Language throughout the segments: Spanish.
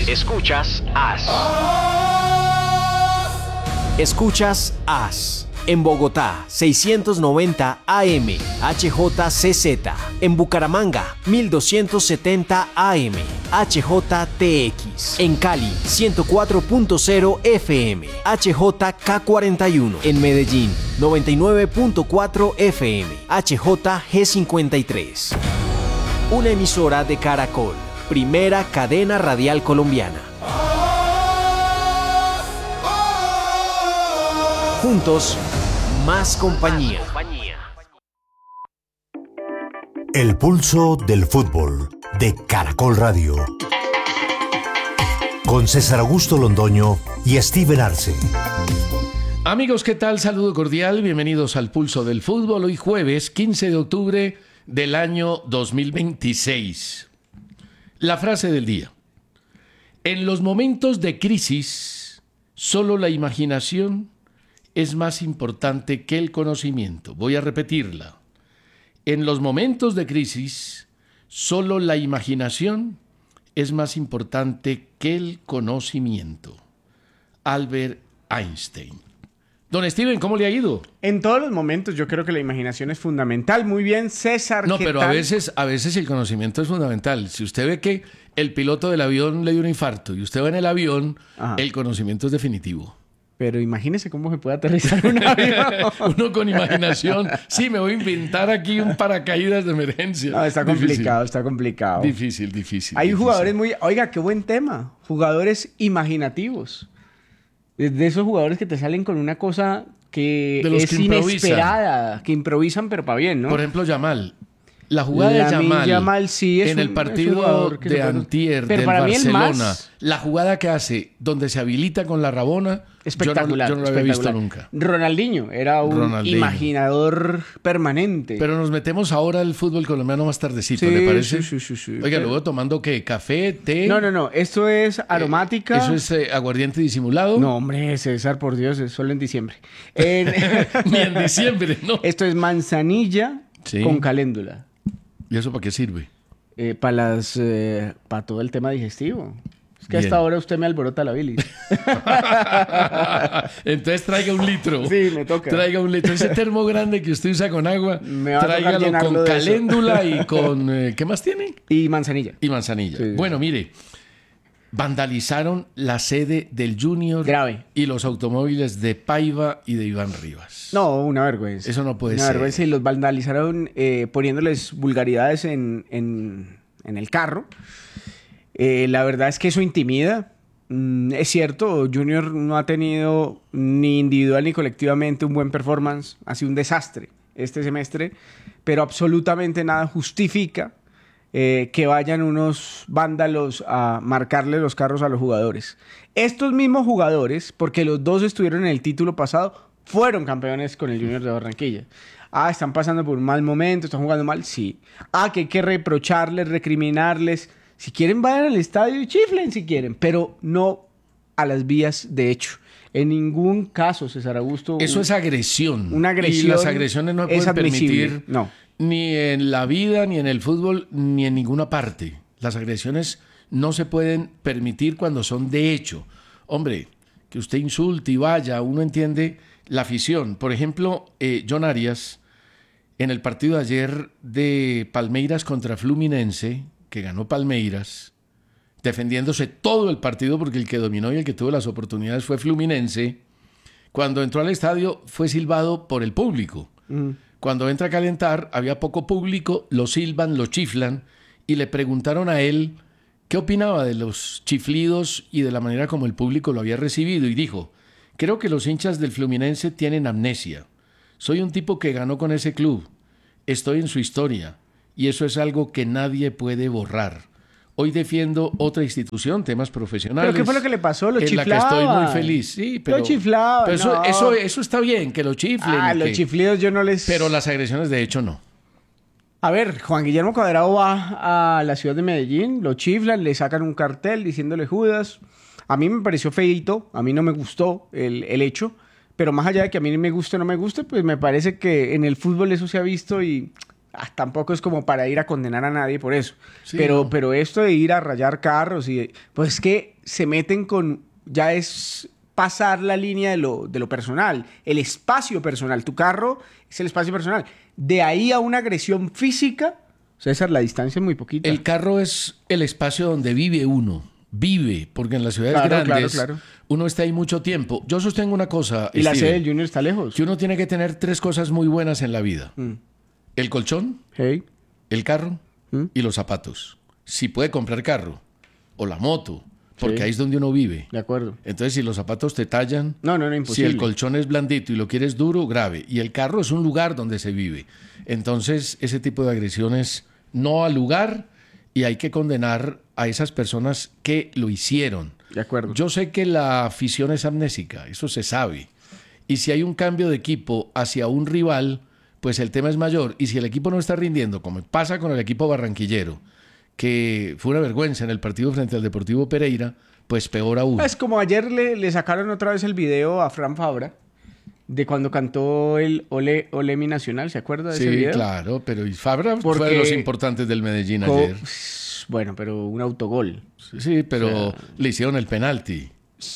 Escuchas AS. Escuchas AS. En Bogotá, 690 AM, HJCZ. En Bucaramanga, 1270 AM, HJTX. En Cali, 104.0 FM, HJK41. En Medellín, 99.4 FM, HJG53. Una emisora de Caracol, primera cadena radial colombiana. Juntos, más compañía. El pulso del fútbol de Caracol Radio. Con César Augusto Londoño y Steven Arce. Amigos, ¿qué tal? Saludo cordial. Bienvenidos al pulso del fútbol. Hoy jueves 15 de octubre del año 2026. La frase del día. En los momentos de crisis, solo la imaginación es más importante que el conocimiento. Voy a repetirla. En los momentos de crisis, solo la imaginación es más importante que el conocimiento. Albert Einstein. Don Steven, ¿cómo le ha ido? En todos los momentos yo creo que la imaginación es fundamental. Muy bien, César. No, ¿qué pero tal? a veces el conocimiento es fundamental. Si usted ve que el piloto del avión le dio un infarto y usted va en el avión, Ajá. El conocimiento es definitivo. Pero imagínese cómo se puede aterrizar un avión. Uno con imaginación. Sí, me voy a inventar aquí un paracaídas de emergencia. No, está complicado, está complicado. Difícil. Hay jugadores muy... Oiga, qué buen tema. Jugadores imaginativos. De esos jugadores que te salen con una cosa que De los es que improvisan. inesperada. Que improvisan, pero para bien, ¿no? Por ejemplo, Yamal. La jugada de Lamine Yamal sí es en el un partido jugador que se de puede- antier Pero del para mí el Barcelona, más- la jugada que hace donde se habilita con la Rabona, Espectacular. yo no lo había visto espectacular. nunca. Ronaldinho era un Ronaldinho. imaginador permanente. Pero nos metemos ahora al fútbol colombiano más tardecito, Sí, ¿le parece? sí. Oiga, luego tomando ¿qué? ¿Café? ¿Té? No. Esto es aromática. ¿Eso es aguardiente disimulado? No, hombre, César, por Dios, es solo en diciembre. Ni en diciembre, ¿no? Esto es manzanilla Sí. con caléndula. ¿Y eso para qué sirve? Para todo el tema digestivo. Es que Bien. hasta ahora usted me alborota la bilis. Entonces traiga un litro. Sí, me toca. Traiga un litro. Ese termo grande que usted usa con agua, Me va a tocar tráigalo llenarlo con de eso. caléndula y con... ¿qué más tiene? Y manzanilla. Y manzanilla. Sí. Bueno, mire, vandalizaron la sede del Junior Grave. y los automóviles de Paiva y de Iván Rivas. No, una vergüenza. Eso no puede una ser. vergüenza. Y los vandalizaron poniéndoles vulgaridades en el carro. La verdad es que eso intimida. Es cierto, Junior no ha tenido ni individual ni colectivamente un buen performance. Ha sido un desastre este semestre. Pero absolutamente nada justifica que vayan unos vándalos a marcarle los carros a los jugadores. Estos mismos jugadores, porque los dos estuvieron en el título pasado, fueron campeones con el Junior de Barranquilla. Están pasando por un mal momento, están jugando mal, sí. Que hay que reprocharles, recriminarles. Si quieren, vayan al estadio y chiflen si quieren, pero no a las vías de hecho. En ningún caso, César Augusto... Eso es agresión. Una agresión Y las agresiones no se es pueden admisible. permitir No. ni en la vida, ni en el fútbol, ni en ninguna parte. Las agresiones no se pueden permitir cuando son de hecho. Hombre, que usted insulte y vaya, uno entiende la afición. Por ejemplo, John Arias, en el partido de ayer de Palmeiras contra Fluminense, que ganó Palmeiras, defendiéndose todo el partido porque el que dominó y el que tuvo las oportunidades fue Fluminense, cuando entró al estadio fue silbado por el público. Cuando entra a calentar había poco público, lo silban, lo chiflan y le preguntaron a él qué opinaba de los chiflidos y de la manera como el público lo había recibido y dijo: creo que los hinchas del Fluminense tienen amnesia. Soy un tipo que ganó con ese club. Estoy en su historia y eso es algo que nadie puede borrar. Hoy defiendo otra institución, temas profesionales. ¿Pero qué fue lo que le pasó? Lo en la que estoy muy feliz. Sí, pero, Lo chiflaban, pero no. eso está bien, que lo chiflen. y Los que- chiflidos yo no les... Pero las agresiones de hecho no. A ver, Juan Guillermo Cuadrado va a la ciudad de Medellín, lo chiflan, le sacan un cartel diciéndole Judas. A mí me pareció feíto, a mí no me gustó el hecho, pero más allá de que a mí me guste o no me guste, pues me parece que en el fútbol eso se ha visto y tampoco es como para ir a condenar a nadie por eso. Sí, Pero esto de ir a rayar carros pues es que se meten ya es pasar la línea de lo personal, el espacio personal. Tu carro es el espacio personal. De ahí a una agresión física, César, la distancia es muy poquita. El carro es el espacio donde vive uno. Vive, porque en las ciudades grandes claro. uno está ahí mucho tiempo. Yo sostengo una cosa, Y la Steven, sede del Junior está lejos. que uno tiene que tener 3 cosas muy buenas en la vida. El colchón, Hey. el carro y los zapatos. Si puede comprar carro o la moto, porque Sí. ahí es donde uno vive. De acuerdo. Entonces, si los zapatos te tallan, No, si imposible. el colchón es blandito y lo quieres duro, grave. Y el carro es un lugar donde se vive. Entonces, ese tipo de agresiones no al lugar, y hay que condenar a esas personas que lo hicieron. De acuerdo. Yo sé que la afición es amnésica, eso se sabe. Y si hay un cambio de equipo hacia un rival, pues el tema es mayor. Y si el equipo no está rindiendo, como pasa con el equipo barranquillero, que fue una vergüenza en el partido frente al Deportivo Pereira, pues peor aún. Es como ayer le sacaron otra vez el video a Fran Fabra de cuando cantó el Ole Ole mi Nacional, ¿se acuerda de ese Sí, video? claro, pero y Fabra fue Porque de los importantes del Medellín ayer. Bueno, pero un autogol. Sí, pero le hicieron el penalti.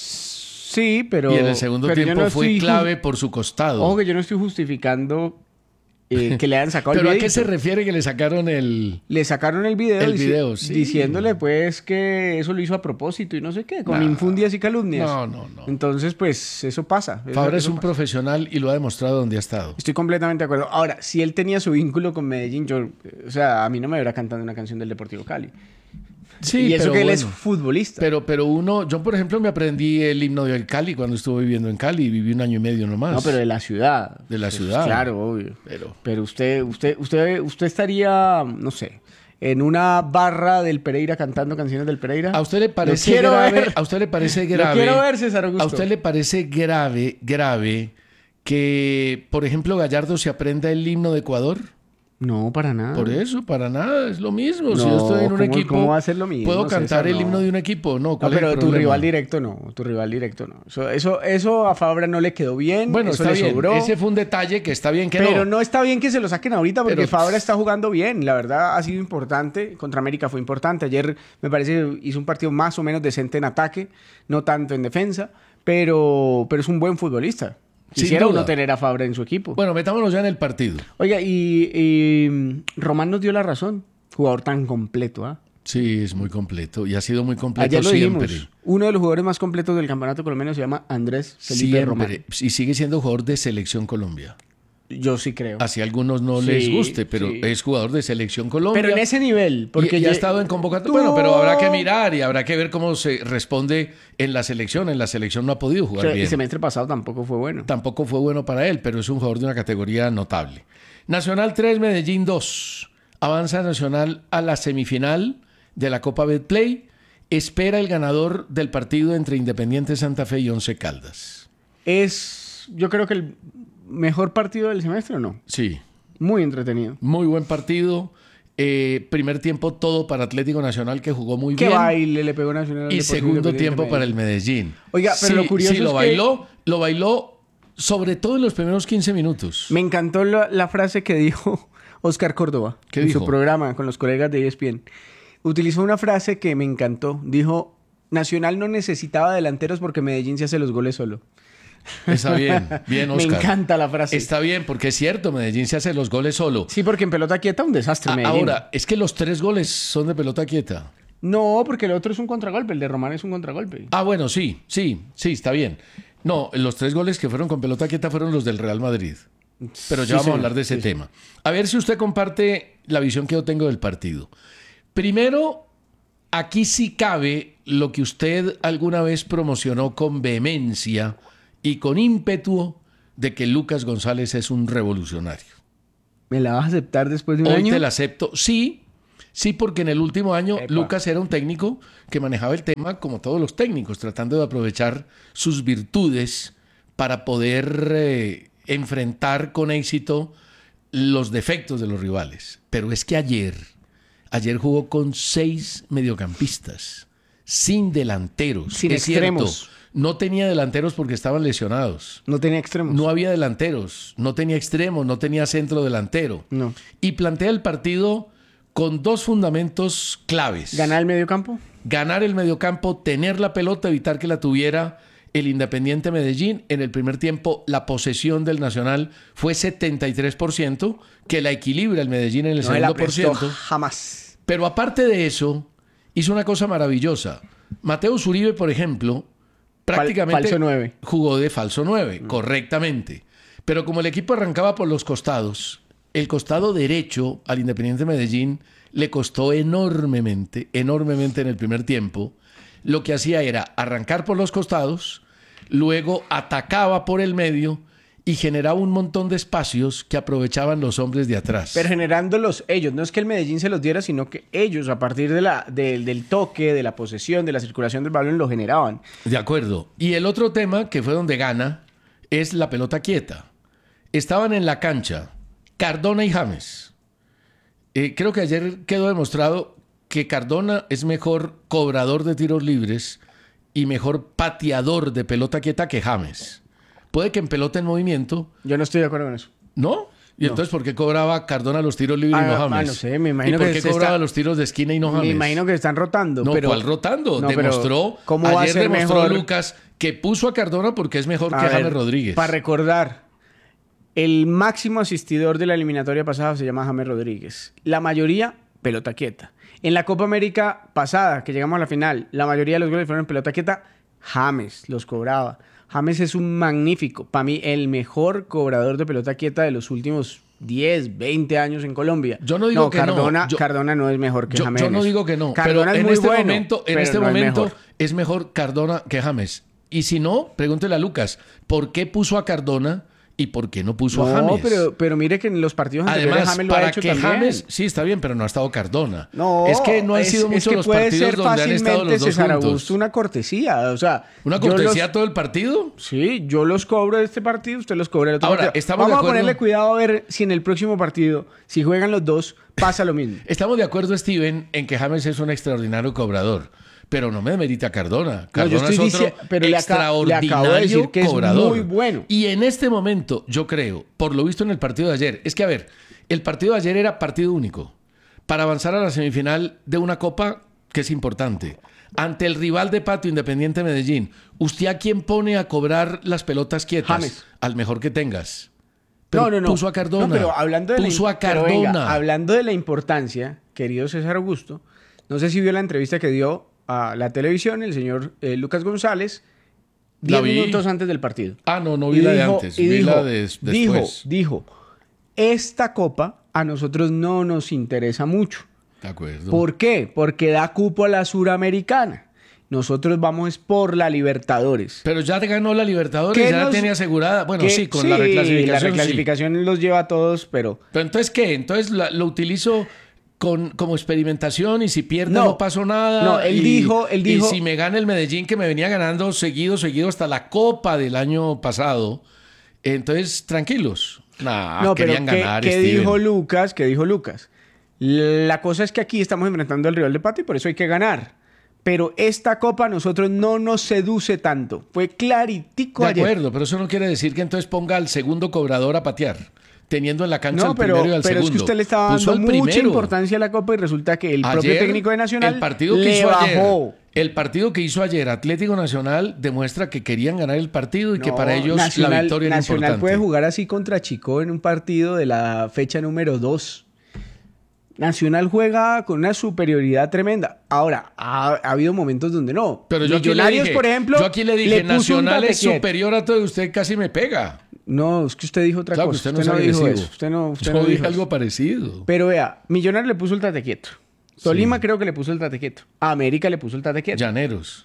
Sí, pero... Y en el segundo pero yo tiempo no fue estoy clave por su costado. Ojo que yo no estoy justificando que le hayan sacado ¿Pero el a video. qué se refiere que le sacaron el...? Le sacaron el video, El video, sí. diciéndole pues que eso lo hizo a propósito y no sé qué, con infundias y calumnias. No. Entonces, pues eso pasa. Fabra es eso un pasa. profesional y lo ha demostrado donde ha estado. Estoy completamente de acuerdo. Ahora, si él tenía su vínculo con Medellín, o sea, a mí no me hubiera cantado una canción del Deportivo Cali. Sí, Y eso pero que él es bueno. futbolista. Pero yo por ejemplo me aprendí el himno del Cali cuando estuve viviendo en Cali y viví 1 año y medio nomás. No, pero de la ciudad. De la Pues, ciudad. Claro, obvio. Pero- Pero usted estaría, no sé, en una barra del Pereira cantando canciones del Pereira. ¿A usted le parece Lo quiero grave? ver. ¿A usted le parece Lo grave? quiero ver, César Augusto. ¿A usted le parece grave que, por ejemplo, Gallardo se aprenda el himno de Ecuador? No, para nada. Por eso, para nada, es lo mismo. Si No, yo estoy en un ¿cómo- equipo, cómo va a ser lo mismo, puedo cantar César? el No. himno de un equipo. No, No, ¿cuál es el pero tu problema? rival directo no. Tu rival directo no. Eso a Fabra no le quedó bien. Bueno, eso está le bien. sobró. Ese fue un detalle que está bien que Pero no. no está bien que se lo saquen ahorita porque Pero- Fabra está jugando bien. La verdad ha sido importante. Contra América fue importante. Ayer me parece que hizo un partido más o menos decente en ataque, no tanto en defensa, pero es un buen futbolista. Sin Quisiera duda. uno tener a Fabra en su equipo. Bueno, metámonos ya en el partido. Oiga, y Román nos dio la razón. Jugador tan completo, ¿ah? Sí, es muy completo y ha sido muy completo Ayer lo siempre. dijimos. Uno de los jugadores más completos del campeonato colombiano se llama Andrés Felipe Román. Siempre. Y sigue siendo jugador de Selección Colombia. Yo sí creo. Así a algunos no Sí, les guste, pero sí. es jugador de Selección Colombia. Pero en ese nivel, porque y ha estado en convocatoria. Bueno, pero habrá que mirar y habrá que ver cómo se responde en la selección. En la selección no ha podido jugar El bien. semestre pasado tampoco fue bueno. Tampoco fue bueno para él, pero es un jugador de una categoría notable. Nacional 3, Medellín 2. Avanza Nacional a la semifinal de la Copa Betplay. Espera el ganador del partido entre Independiente Santa Fe y Once Caldas. Yo creo que el mejor partido del semestre, ¿o no? Sí, Muy entretenido. muy buen partido. Primer tiempo todo para Atlético Nacional, que jugó muy Qué bien. baile le pegó Nacional al Y Deportivo segundo Independiente tiempo para el Medellín. Medellín. Oiga, pero lo curioso sí, es que- lo bailó sobre todo en los primeros 15 minutos. Me encantó la frase que dijo Oscar Córdoba ¿Qué en dijo? su programa con los colegas de ESPN. Utilizó una frase que me encantó. Dijo, Nacional no necesitaba delanteros porque Medellín se hace los goles solo. Está bien, bien, Oscar. Me encanta la frase. Está bien, porque es cierto, Medellín se hace los goles solo. Sí, porque en pelota quieta un desastre Medellín. Ahora, es que los 3 goles son de pelota quieta. No, porque el otro es un contragolpe. El de Román es un contragolpe. Ah, bueno, sí, está bien. No, los 3 goles que fueron con pelota quieta fueron los del Real Madrid. Pero ya Sí, vamos sí, a hablar de ese sí, tema. A ver si usted comparte la visión que yo tengo del partido. Primero, aquí sí cabe lo que usted alguna vez promocionó con vehemencia y con ímpetu de que Lucas González es un revolucionario. ¿Me la vas a aceptar después de un Hoy año? te la acepto. Sí, porque en el último año Epa. Lucas era un técnico que manejaba el tema como todos los técnicos, tratando de aprovechar sus virtudes para poder enfrentar con éxito los defectos de los rivales. Pero es que ayer jugó con 6 mediocampistas, sin delanteros. Sin es cierto, extremos. no tenía delanteros porque estaban lesionados. No tenía extremos. No había delanteros, no tenía extremos, no tenía centro delantero. No. Y plantea el partido con dos fundamentos claves. ¿Ganar el mediocampo? Ganar el mediocampo, tener la pelota, evitar que la tuviera el Independiente Medellín. En el primer tiempo, la posesión del Nacional fue 73%, que la equilibra el Medellín en el No me la segundo por prestó ciento. jamás. Pero aparte de eso, hizo una cosa maravillosa. Mateus Uribe, por ejemplo, prácticamente falso 9. jugó de falso 9, correctamente. Pero como el equipo arrancaba por los costados, el costado derecho al Independiente Medellín le costó enormemente en el primer tiempo. Lo que hacía era arrancar por los costados, luego atacaba por el medio y generaba un montón de espacios que aprovechaban los hombres de atrás. Pero generándolos ellos, no es que el Medellín se los diera, sino que ellos, a partir del toque, de la posesión, de la circulación del balón, lo generaban. De acuerdo. Y el otro tema, que fue donde gana, es la pelota quieta. Estaban en la cancha Cardona y James. Creo que ayer quedó demostrado que Cardona es mejor cobrador de tiros libres y mejor pateador de pelota quieta que James. Puede que en pelota en movimiento, Yo no estoy de acuerdo con eso. ¿no? ¿Y entonces por qué cobraba Cardona los tiros libres y no James? No sé, me imagino ¿Y por que qué se cobraba está- los tiros de esquina y no James? Me imagino que están rotando. No, pero... ¿cuál rotando? No, pero Demostró, ¿cómo va a ayer ser demostró mejor? Lucas que puso a Cardona porque es mejor que James Rodríguez. Para recordar, el máximo asistidor de la eliminatoria pasada se llama James Rodríguez. La mayoría, pelota quieta. En la Copa América pasada, que llegamos a la final, la mayoría de los goles fueron en pelota quieta. James los cobraba. James es un magnífico, para mí, el mejor cobrador de pelota quieta de los últimos 10, 20 años en Colombia. Yo no digo que no. Cardona no es mejor que James. Yo no digo que no, Cardona pero es en muy este bueno, momento, pero no es mejor Cardona que James. Y si no, pregúntele a Lucas, ¿por qué puso a Cardona y por qué no puso a James? pero mire que en los partidos anteriores Además, James lo ha para hecho que también. James, sí, está bien, pero no ha estado Cardona. No, es que no han sido muchos que los puede partidos ser donde han estado los dos César juntos. Augusto una cortesía, o sea, ¿Una yo cortesía todo el partido? Sí, yo los cobro de este partido, usted los cobra del otro Ahora, partido. estamos de Vamos a acuerdo. ponerle cuidado a ver si en el próximo partido, si juegan los dos, pasa lo mismo. Estamos de acuerdo, Steven, en que James es un extraordinario cobrador. Pero no me demerita Cardona. Cardona es otro pero le acabo de decir que cobrador. es muy bueno. Y en este momento, yo creo, por lo visto en el partido de ayer, es que, a ver, el partido de ayer era partido único para avanzar a la semifinal de una copa que es importante. Ante el rival de patio Independiente Medellín, ¿usted a quién pone a cobrar las pelotas quietas? James. Al mejor que tengas. Pero No. puso a Cardona. No, pero hablando de puso a pero Cardona. venga, hablando de la importancia, querido César Augusto, no sé si vio la entrevista que dio a la televisión el señor Lucas González 10 minutos antes del partido. Ah, no vi la de antes, vi la de después. Dijo, esta copa a nosotros no nos interesa mucho. De acuerdo. ¿Por qué? Porque da cupo a la Suramericana. Nosotros vamos por la Libertadores. Pero ya te ganó la Libertadores, ¿Qué ya la nos- tenía asegurada. Bueno, que sí, con la reclasificación. La sí. reclasificación los lleva a todos, pero... Pero entonces, ¿qué? Entonces lo utilizo como experimentación y si pierdo no pasó nada. No, él dijo... Y si me gana el Medellín, que me venía ganando seguido hasta la Copa del año pasado, entonces tranquilos. No, pero querían ganar, ¿qué Steven. dijo Lucas? ¿Qué dijo Lucas? La cosa es que aquí estamos enfrentando al rival de patio y por eso hay que ganar. Pero esta copa a nosotros no nos seduce tanto. Fue claritico De ayer. acuerdo, pero eso no quiere decir que entonces ponga al segundo cobrador a patear, teniendo en la cancha No, al primero y al pero segundo. es que usted le estaba Puso dando al mucha primero. importancia a la copa y resulta que el propio Ayer, técnico de Nacional el partido que le hizo bajó. Ayer, el partido que hizo ayer Atlético Nacional demuestra que querían ganar el partido y que para ellos la victoria era Nacional importante. puede jugar así contra Chico en un partido de la fecha número 2. Nacional juega con una superioridad tremenda. Ahora, ha habido momentos donde no. Pero yo aquí le Millonarios, dije, por ejemplo, yo aquí le dije, puso un Nacional es tate quieto. superior a todo y usted casi me pega. No, es que usted dijo otra Claro, que cosa. usted no es dijo agresivo. eso. Usted no Yo dijo dije eso. algo parecido. Pero vea, Millonarios le puso el tate quieto. Tolima creo que le puso el tate quieto. A América le puso el tate quieto. Llaneros.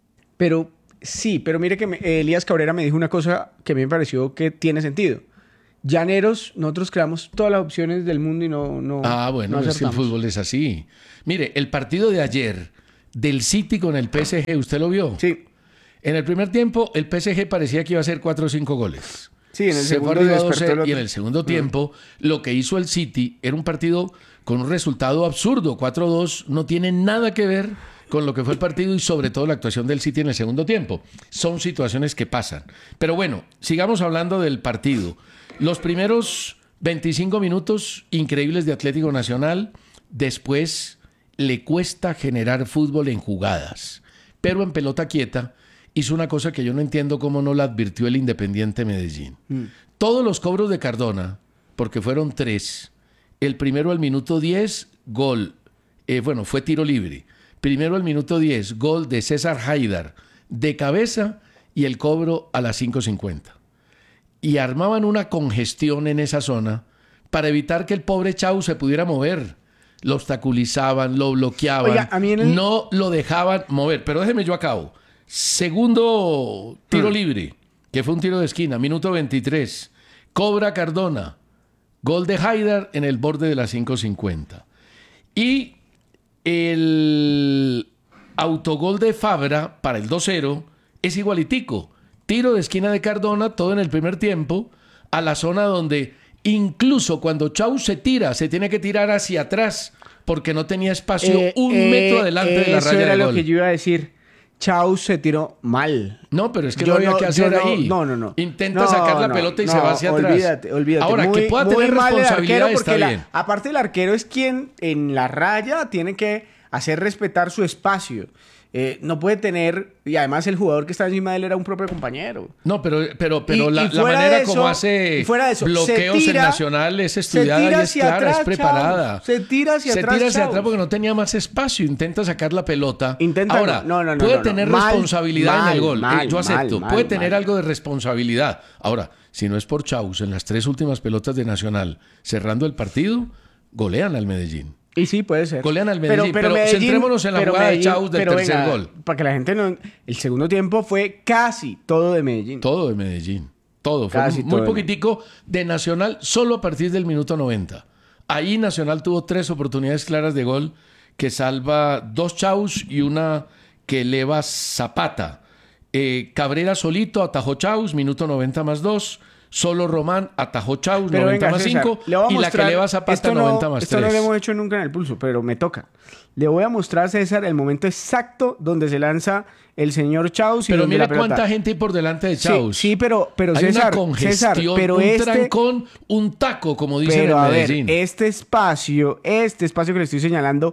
Pero sí, pero mire que Elías Cabrera me dijo una cosa que a mí me pareció que tiene sentido. Llaneros, nosotros creamos todas las opciones del mundo y no Bueno, no es que el acertamos. fútbol es así. Mire, el partido de ayer del City con el PSG, ¿usted lo vio? Sí, En el primer tiempo, el PSG parecía que iba a hacer 4 o 5 goles. sí, en el Se segundo fue arriba despertó 2-0, el otro. y en el segundo tiempo, lo que hizo el City era un partido con un resultado absurdo. 4-2 no tiene nada que ver con lo que fue el partido y sobre todo la actuación del City en el segundo tiempo. Son situaciones que pasan. Pero bueno, sigamos hablando del partido. Los primeros 25 minutos increíbles de Atlético Nacional, después le cuesta generar fútbol en jugadas, pero en pelota quieta hizo una cosa que yo no entiendo cómo no la advirtió el Independiente Medellín. Todos los cobros de Cardona, porque fueron 3, el primero al minuto 10, gol, fue tiro libre. Primero al minuto 10, gol de César Haidar de cabeza y el cobro a las 5:50. Y armaban una congestión en esa zona para evitar que el pobre Chau se pudiera mover. Lo obstaculizaban, lo bloqueaban, Oiga, no lo dejaban mover. Pero déjeme yo acabo. Segundo tiro libre, que fue un tiro de esquina, minuto 23. Cobra Cardona. Gol de Haidar en el borde de las 5:50. Y el autogol de Fabra para el 2-0 es igualitico. Tiro de esquina de Cardona, todo en el primer tiempo, a la zona donde incluso cuando Chau se tira, se tiene que tirar hacia atrás porque no tenía espacio un metro adelante de la raya de gol. Eso era lo que yo iba a decir. Chau se tiró mal. No, pero es que no había que hacer ahí. No. Intenta sacar la pelota y se va hacia atrás. Olvídate. Ahora, que pueda tener responsabilidad está bien. Aparte, el arquero es quien en la raya tiene que hacer respetar su espacio. No puede tener... Y además el jugador que estaba encima de él era un propio compañero. No, pero la manera como hace bloqueos en Nacional es estudiada y es clara, atrás, es preparada. Chau. Se tira hacia atrás porque no tenía más espacio. Intenta sacar la pelota. Ahora, puede tener responsabilidad en el gol. Yo acepto. Puede tener mal. algo de responsabilidad. Ahora, si no es por Chaus, en las 3 últimas pelotas de Nacional, cerrando el partido, golean al Medellín. Y sí, puede ser. Golean al Medellín, pero centrémonos en la jugada de Chaus del tercer gol. Para que la gente no... El segundo tiempo fue casi todo de Medellín. Todo de Medellín. Todo. Fue muy poquitico de Nacional solo a partir del minuto 90. Ahí Nacional tuvo 3 oportunidades claras de gol que salva 2 Chaus y una que eleva Zapata. Cabrera solito atajó Chaus, minuto 90 más 2. Solo Román atajó Chaus, 90 más 5. Y la que eleva Zapata, 90 más 3. Esto no lo hemos hecho nunca en el pulso, pero me toca. Le voy a mostrar a César el momento exacto donde se lanza el señor Chaus. Pero mira cuánta gente hay por delante de Chaus. Sí, pero hay César, una congestión, un trancón, un taco, como dicen en Medellín. Ver, este espacio que le estoy señalando,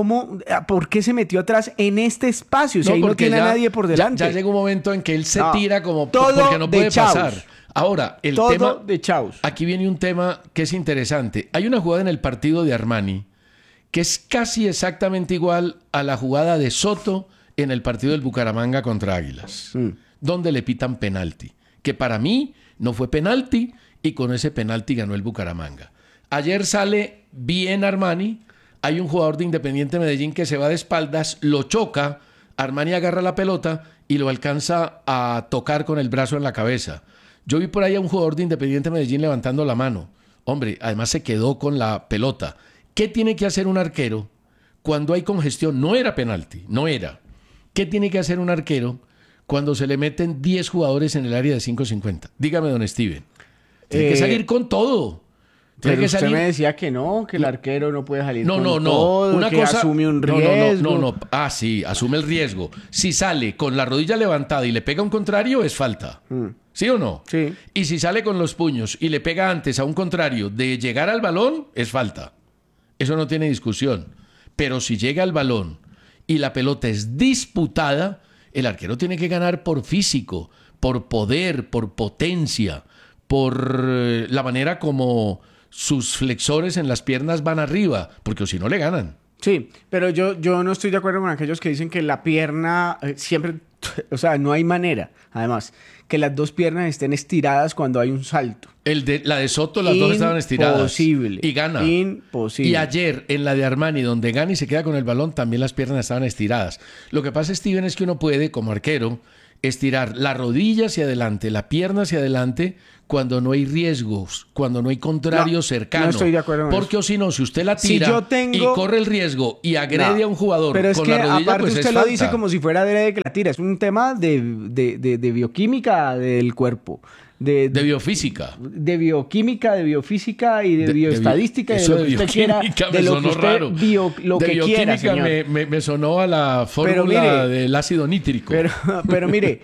¿por qué se metió atrás en este espacio? Si ahí no tiene a nadie por delante. Ya llega un momento en que él se tira como porque no puede pasar. Ahora, el tema de Chaus. Aquí viene un tema que es interesante. Hay una jugada en el partido de Armani que es casi exactamente igual a la jugada de Soto en el partido del Bucaramanga contra Águilas, donde le pitan penalti, que para mí no fue penalti y con ese penalti ganó el Bucaramanga. Ayer sale bien Armani, hay un jugador de Independiente Medellín que se va de espaldas, lo choca, Armani agarra la pelota y lo alcanza a tocar con el brazo en la cabeza. Yo vi por ahí a un jugador de Independiente Medellín levantando la mano. Hombre, además se quedó con la pelota. ¿Qué tiene que hacer un arquero cuando hay congestión? No era penalti, no era. ¿Qué tiene que hacer un arquero cuando se le meten 10 jugadores en el área de 5:50? Dígame, don Steven. Tiene que salir con todo. Pero usted me decía que no, que el arquero no puede salir con todo, no. Una que cosa, asume un riesgo. No. Ah, sí, asume el riesgo. Si sale con la rodilla levantada y le pega a un contrario, es falta. ¿Sí o no? Sí. Y si sale con los puños y le pega antes a un contrario de llegar al balón, es falta. Eso no tiene discusión. Pero si llega al balón y la pelota es disputada, el arquero tiene que ganar por físico, por poder, por potencia, por la manera como sus flexores en las piernas van arriba, porque si no le ganan. Sí, pero yo no estoy de acuerdo con aquellos que dicen que la pierna siempre, o sea, no hay manera, además, que las dos piernas estén estiradas cuando hay un salto. La de Soto, las dos estaban estiradas. Imposible. Y gana. Imposible. Y ayer, en la de Armani, donde gana y se queda con el balón, también las piernas estaban estiradas. Lo que pasa, Steven, es que uno puede, como arquero, estirar la rodilla hacia adelante, la pierna hacia adelante, cuando no hay riesgos, cuando no hay contrario cercano. No estoy de acuerdo con porque eso. O si no, si usted la tira y corre el riesgo y agrede a un jugador pero es con que la rodilla, aparte pues usted es lo falta. dice como si fuera adrede que la tira. Es un tema de bioquímica del cuerpo. De biofísica. De bioquímica, de biofísica y de bioestadística. Eso de lo que usted quiera. De lo que usted raro. Lo de que quiera, señor. Me sonó a la fórmula del ácido nítrico. Pero mire,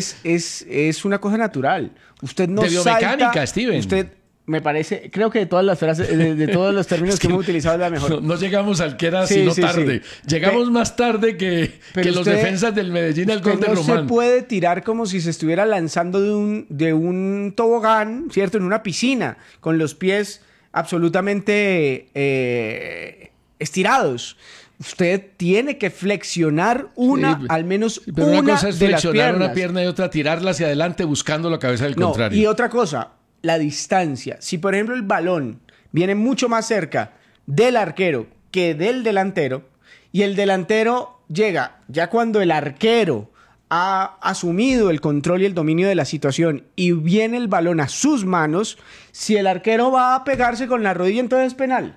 es una cosa natural. Usted no de biomecánica, salta, Steven. Usted... Me parece, creo que de todas las frases, de todos los términos que hemos utilizado es la mejor. No llegamos al que era sino tarde. Sí. Llegamos más tarde que los defensas del Medellín al gol de Román. No se puede tirar como si se estuviera lanzando de un tobogán, ¿cierto? En una piscina, con los pies absolutamente estirados. Usted tiene que flexionar al menos pero una cosa es de las flexionar piernas. una pierna y otra tirarla hacia adelante buscando la cabeza del contrario. Y otra cosa, la distancia. Si, por ejemplo, el balón viene mucho más cerca del arquero que del delantero, y el delantero llega ya cuando el arquero ha asumido el control y el dominio de la situación y viene el balón a sus manos, si el arquero va a pegarse con la rodilla, entonces es penal.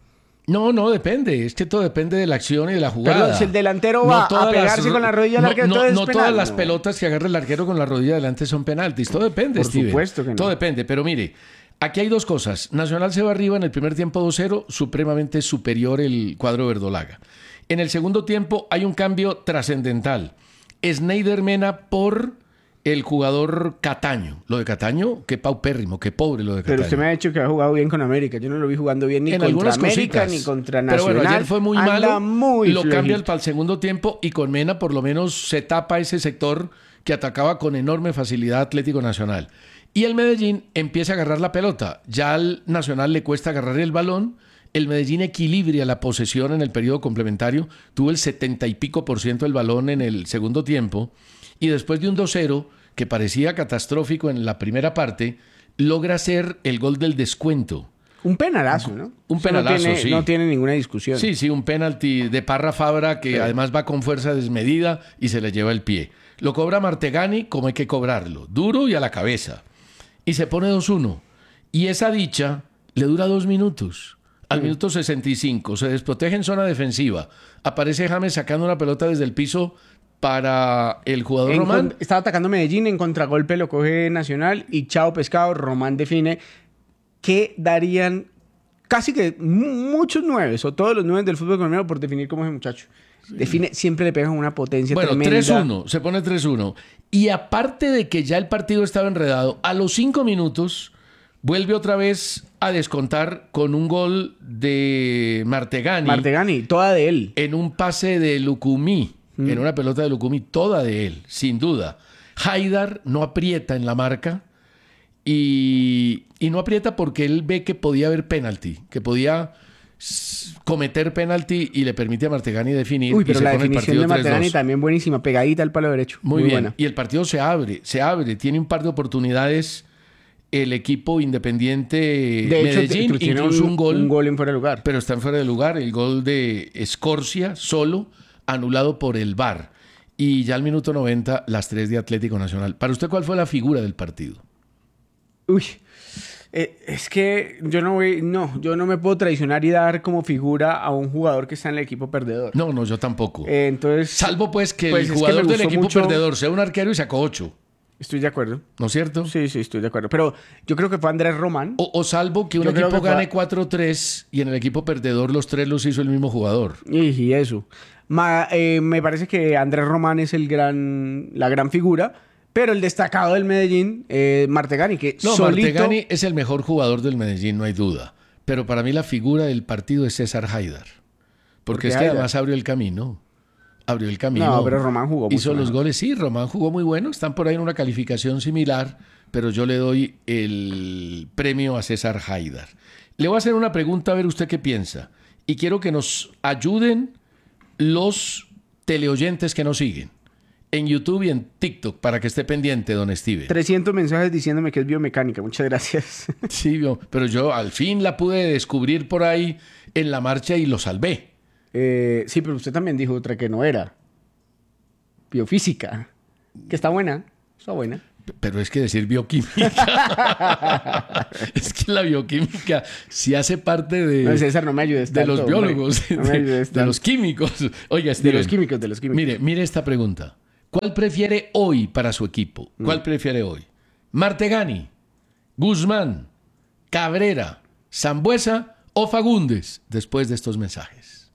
No, depende. Es que todo depende de la acción y de la jugada. Pero si el delantero va a pegarse con la rodilla al arquero, entonces es penal. No todas las pelotas que agarra el arquero con la rodilla adelante son penaltis. Todo depende, Por Steven. supuesto que no. Todo depende. Pero mire, aquí hay dos cosas. Nacional se va arriba en el primer tiempo 2-0, supremamente superior el cuadro verdolaga. En el segundo tiempo hay un cambio trascendental. Sneijder Mena por el jugador Cataño. Lo de Cataño, qué paupérrimo, qué pobre lo de Cataño. Pero usted me ha dicho que ha jugado bien con América. Yo no lo vi jugando bien ni en contra América cositas, ni contra Nacional. Pero bueno, ayer fue muy malo. Lo flojito. cambian para el segundo tiempo y con Mena por lo menos se tapa ese sector que atacaba con enorme facilidad Atlético Nacional. Y el Medellín empieza a agarrar la pelota. Ya al Nacional le cuesta agarrar el balón. El Medellín equilibra la posesión en el periodo complementario. Tuvo el 70 y pico % del balón en el segundo tiempo. Y después de un 2-0, que parecía catastrófico en la primera parte, logra hacer el gol del descuento. Un penalazo, ¿no? Un penalazo, sí. No tiene ninguna discusión. Sí, un penalti de Parra Fabra que además va con fuerza desmedida y se le lleva el pie. Lo cobra Martegani como hay que cobrarlo, duro y a la cabeza. Y se pone 2-1. Y esa dicha le dura 2 minutos. Al minuto 65 se desprotege en zona defensiva. Aparece James sacando una pelota desde el piso para el jugador Román. Estaba atacando Medellín, en contragolpe lo coge Nacional y chao pescado, Román define. ¿Qué darían casi que muchos nueves o todos los nueves del fútbol colombiano por definir cómo es el muchacho? Sí. Define, siempre le pegan una potencia tremenda. 3-1, se pone 3-1. Y aparte de que ya el partido estaba enredado, a los 5 minutos vuelve otra vez a descontar con un gol de Martegani. Martegani, toda de él. En un pase de Lucumí, en una pelota de Lucumí, toda de él, sin duda. Haidar no aprieta en la marca y no aprieta porque él ve que podía haber penalti, que podía cometer penalti y le permite a Martegani definir. Uy, pero y la definición de Martegani también buenísima, pegadita al palo derecho. Muy bien. Buena. Y el partido se abre, tiene un par de oportunidades el equipo Independiente de Medellín, hecho, incluso un gol en fuera de lugar. Pero está en fuera de lugar, el gol de Escorcia solo, anulado por el VAR. Y ya al minuto 90, las 3 de Atlético Nacional. ¿Para usted cuál fue la figura del partido? Uy, es que yo no me puedo traicionar y dar como figura a un jugador que está en el equipo perdedor. No, yo tampoco. Entonces, salvo pues que el jugador del equipo perdedor sea un arquero y sacó 8. Estoy de acuerdo. ¿No es cierto? Sí, estoy de acuerdo. Pero yo creo que fue Andrés Román. O salvo que un equipo gane 4-3 y en el equipo perdedor los 3 los hizo el mismo jugador. Y eso. Me parece que Andrés Román es la gran figura. Pero el destacado del Medellín, Martegani, que solito... Martegani es el mejor jugador del Medellín, no hay duda. Pero para mí la figura del partido es César Haidar. Porque es que además abrió el camino. No, pero Román jugó mucho. Hizo los goles, sí, Román jugó muy bueno. Están por ahí en una calificación similar, pero yo le doy el premio a César Haidar. Le voy a hacer una pregunta a ver usted qué piensa. Y quiero que nos ayuden los teleoyentes que nos siguen en YouTube y en TikTok para que esté pendiente, don Steven. 300 mensajes diciéndome que es biomecánica. Muchas gracias. Sí, pero yo al fin la pude descubrir por ahí en la marcha y lo salvé. Sí, pero usted también dijo otra que no era. Biofísica. Que está buena. Está buena. Pero es que decir bioquímica... es que la bioquímica sí hace parte de... No, César, no me ayudes tanto, de los biólogos, de los químicos. Oiga, Steven, de los químicos. Mire esta pregunta. ¿Cuál prefiere hoy para su equipo? ¿Cuál prefiere hoy? Martegani, Guzmán, Cabrera, Sambueza o Fagundes después de estos mensajes.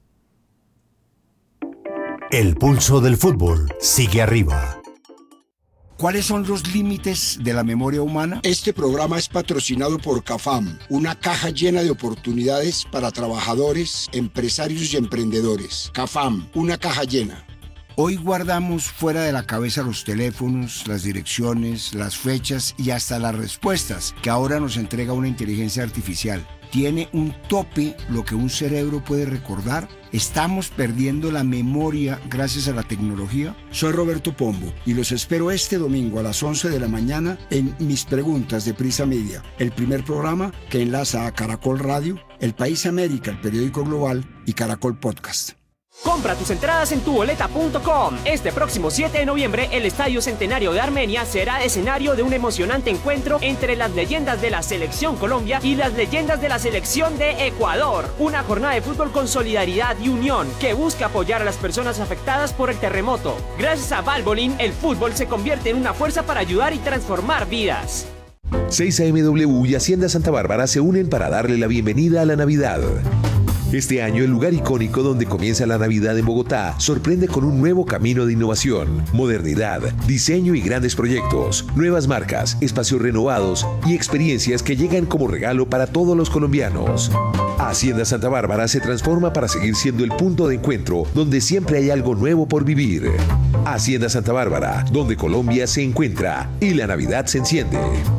El pulso del fútbol sigue arriba. ¿Cuáles son los límites de la memoria humana? Este programa es patrocinado por CAFAM, una caja llena de oportunidades para trabajadores, empresarios y emprendedores. CAFAM, una caja llena. Hoy guardamos fuera de la cabeza los teléfonos, las direcciones, las fechas y hasta las respuestas que ahora nos entrega una inteligencia artificial. ¿Tiene un tope lo que un cerebro puede recordar? ¿Estamos perdiendo la memoria gracias a la tecnología? Soy Roberto Pombo y los espero este domingo a las 11 de la mañana en Mis Preguntas de Prisa Media, el primer programa que enlaza a Caracol Radio, El País América, el periódico global y Caracol Podcast. Compra tus entradas en tuboleta.com. Este próximo 7 de noviembre, el Estadio Centenario de Armenia será escenario de un emocionante encuentro entre las leyendas de la Selección Colombia y las leyendas de la Selección de Ecuador. Una jornada de fútbol con solidaridad y unión que busca apoyar a las personas afectadas por el terremoto. Gracias a Valvoline, el fútbol se convierte en una fuerza para ayudar y transformar vidas. 6AMW y Hacienda Santa Bárbara se unen para darle la bienvenida a la Navidad. Este año, el lugar icónico donde comienza la Navidad en Bogotá sorprende con un nuevo camino de innovación, modernidad, diseño y grandes proyectos, nuevas marcas, espacios renovados y experiencias que llegan como regalo para todos los colombianos. Hacienda Santa Bárbara se transforma para seguir siendo el punto de encuentro donde siempre hay algo nuevo por vivir. Hacienda Santa Bárbara, donde Colombia se encuentra y la Navidad se enciende.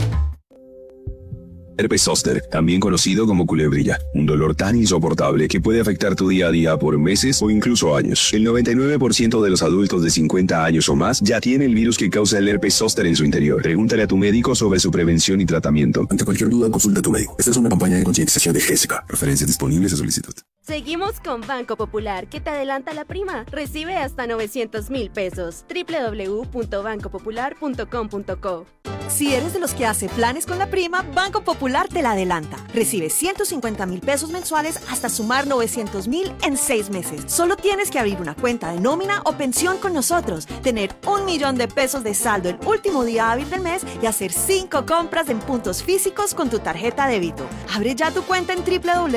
Herpes zóster, también conocido como culebrilla, un dolor tan insoportable que puede afectar tu día a día por meses o incluso años. El 99% de los adultos de 50 años o más ya tiene el virus que causa el herpes zóster en su interior. Pregúntale a tu médico sobre su prevención y tratamiento. Ante cualquier duda, consulta a tu médico. Esta es una campaña de concientización de GESCA. Referencias disponibles a solicitud. Seguimos con Banco Popular, que te adelanta la prima. Recibe hasta 900.000 pesos. www.bancopopular.com.co. Si eres de los que hace planes con la prima, Banco Popular te la adelanta. Recibe 150.000 pesos mensuales hasta sumar 900.000 en 6 meses. Solo tienes que abrir una cuenta de nómina o pensión con nosotros, tener 1 millón de pesos de saldo el último día hábil del mes y hacer 5 compras en puntos físicos con tu tarjeta débito. Abre ya tu cuenta en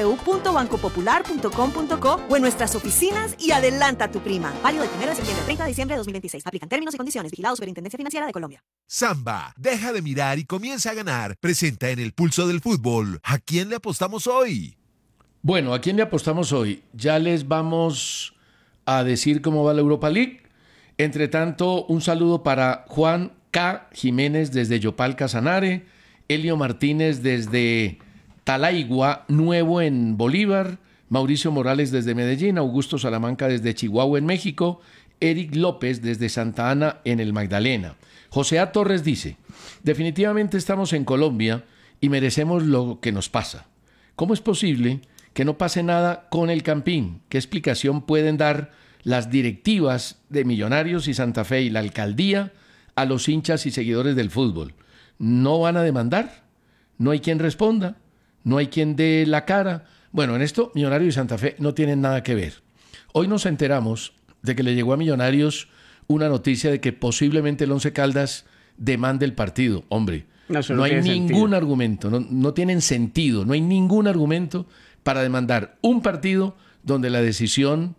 www.bancopopular.com.co o en nuestras oficinas y adelanta tu prima. Válido del 1 de septiembre al 30 de diciembre de 2026. Aplican términos y condiciones. Vigilado Superintendencia Financiera de Colombia. Samba, deja de mirar y comienza a ganar. Presenta en el pulso del fútbol. ¿A quién le apostamos hoy? Bueno, ¿a quién le apostamos hoy? Ya les vamos a decir cómo va la Europa League. Entre tanto, un saludo para Juan K. Jiménez desde Yopal Casanare, Elio Martínez desde Talaigua Nuevo en Bolívar, Mauricio Morales desde Medellín, Augusto Salamanca desde Chihuahua en México, Eric López desde Santa Ana en el Magdalena. José A. Torres dice: definitivamente estamos en Colombia y merecemos lo que nos pasa. ¿Cómo es posible que no pase nada con el Campín? ¿Qué explicación pueden dar las directivas de Millonarios y Santa Fe y la alcaldía a los hinchas y seguidores del fútbol? ¿No van a demandar? ¿No hay quien responda? ¿No hay quien dé la cara? Bueno, en esto Millonarios y Santa Fe no tienen nada que ver. Hoy nos enteramos de que le llegó a Millonarios una noticia de que posiblemente el Once Caldas demande el partido. Hombre, no hay ningún argumento, no tienen sentido, no hay ningún argumento para demandar un partido donde la decisión